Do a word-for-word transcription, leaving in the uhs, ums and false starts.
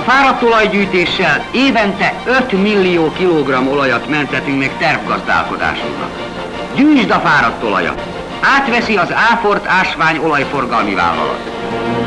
fáradt olajgyűjtéssel évente öt millió kilogramm olajat menthetünk meg tervgazdálkodásunkra. Gyűjtsd a fáradt olajat! Átveszi az Áfort Ásvány olajforgalmi vállalat.